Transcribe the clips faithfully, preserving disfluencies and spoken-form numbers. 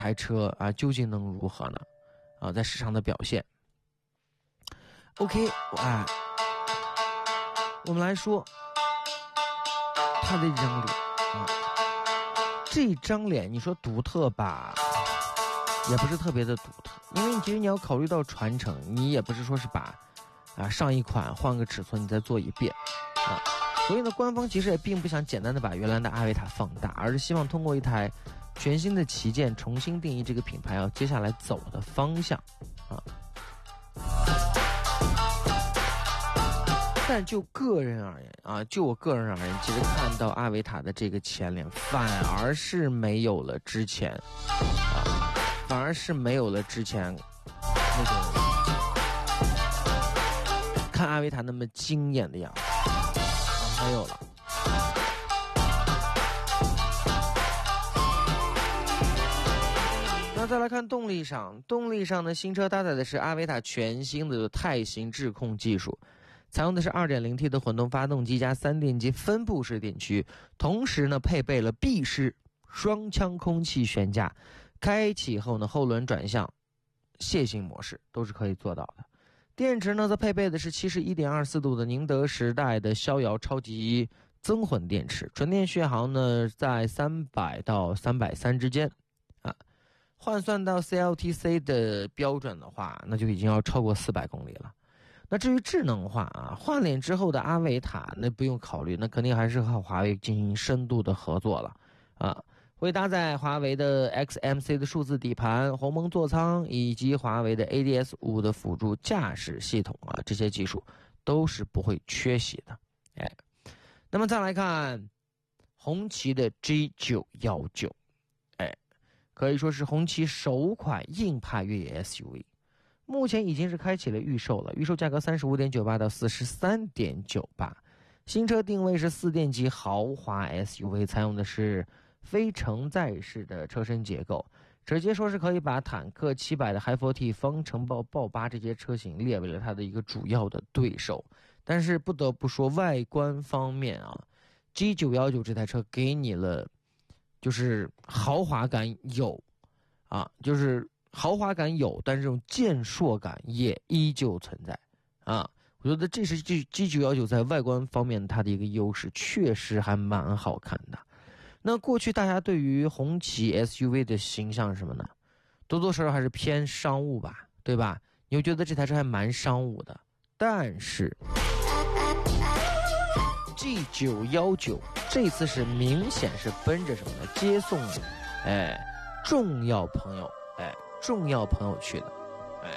台车啊究竟能如何呢？啊，在市场的表现。OK， 啊，我们来说他的这张脸啊，这张脸你说独特吧，也不是特别的独特，因为其实你要考虑到传承，你也不是说是把啊上一款换个尺寸你再做一遍啊，所以呢，官方其实也并不想简单的把原来的阿维塔放大，而是希望通过一台全新的旗舰重新定义这个品牌要接下来走的方向啊。但就个人而言啊，就我个人而言，其实看到阿维塔的这个前脸，反而是没有了之前啊，反而是没有了之前那种看阿维塔那么惊艳的样子啊，没有了。那再来看动力上，动力上呢，新车搭载的是阿维塔全新的钛型智控技术。采用的是 二点零 T 的混动发动机加三电机分布式电驱，同时呢配备了 B 式双腔空气悬架，开启后呢后轮转向楔形模式都是可以做到的。电池呢则配备的是 七十一点二四 度的宁德时代的逍遥超级增混电池，纯电续航呢在三百到三百三之间啊，换算到 C L T C 的标准的话，那就已经要超过四百公里了。那至于智能化啊，换脸之后的阿维塔那不用考虑，那肯定还是和华为进行深度的合作了啊，会搭载华为的 X M C 的数字底盘、鸿蒙座舱以及华为的 A D S 五 的辅助驾驶系统啊，这些技术都是不会缺席的。哎，那么再来看红旗的 G 九一九， 哎，可以说是红旗首款硬派越野 S U V。目前已经是开启了预售了，预售价格 三十五点九八 到 四十三点九八。新车定位是四电机豪华 S U V， 采用的是非承载式的车身结构，直接说是可以把坦克七百的 Hi 四 T、 方程豹、豹八这些车型列为了它的一个主要的对手。但是不得不说，外观方面啊 G 九一九 这台车给你了就是豪华感有啊，就是豪华感有，但是这种健硕感也依旧存在啊。我觉得这是 G 九一九在外观方面它的一个优势，确实还蛮好看的。那过去大家对于红旗 S U V 的形象是什么呢？多多少少还是偏商务吧，对吧？你会觉得这台车还蛮商务的。但是 G 九一九 这次是明显是奔着什么呢？接送哎重要朋友哎重要朋友去的，哎，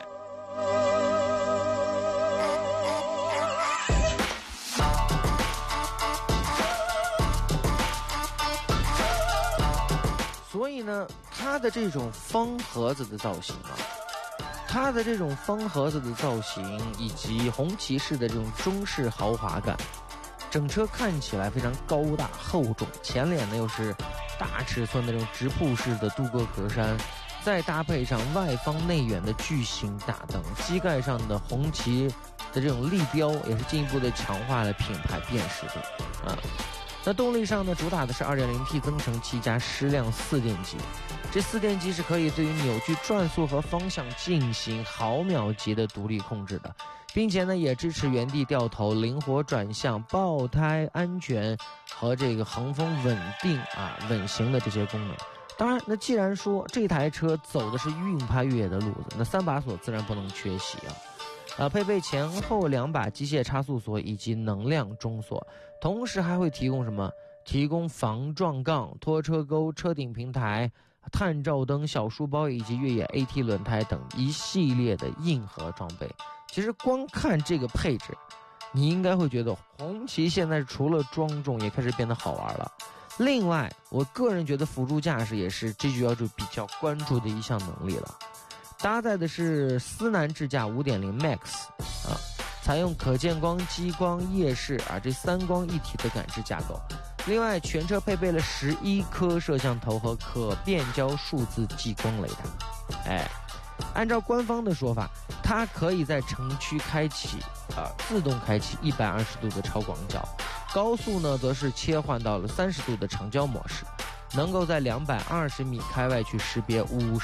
所以呢，它的这种方盒子的造型啊，它的这种方盒子的造型以及红旗式的这种中式豪华感，整车看起来非常高大厚重，前脸呢又是大尺寸的这种直瀑式的镀铬格栅。再搭配上外方内圆的巨型大灯，机盖上的红旗的这种立标也是进一步的强化了品牌辨识度啊。那动力上呢，主打的是 二点零 T 增程器加矢量四电机，这四电机是可以对于扭矩、转速和方向进行毫秒级的独立控制的，并且呢也支持原地掉头、灵活转向、爆胎安全和这个横风稳定啊稳行的这些功能。当然，那既然说这台车走的是硬派越野的路子，那三把锁自然不能缺席啊。啊，配备前后两把机械差速锁以及能量中锁，同时还会提供什么？提供防撞杠、拖车钩、车顶平台、探照灯、小书包以及越野 A T 轮胎等一系列的硬核装备。其实光看这个配置，你应该会觉得红旗现在除了庄重，也开始变得好玩了。另外，我个人觉得辅助驾驶也是 G 九一九 比较关注的一项能力了。搭载的是思南智驾 五点零 Max 啊，采用可见光、激光、夜视啊这三光一体的感知架构。另外，全车配备了十一颗摄像头和可变焦数字激光雷达。哎，按照官方的说法，它可以在城区开启啊自动开启一百二十度的超广角。高速呢，则是切换到了三十度的长焦模式。 能够在两百二十米开外去识别五